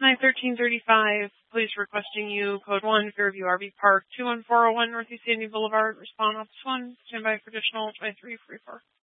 91335, police requesting you, code 1, Fairview RV Park, 21401 Northeast Sandy Boulevard. Respond, Office 1. Stand by for additional 2344.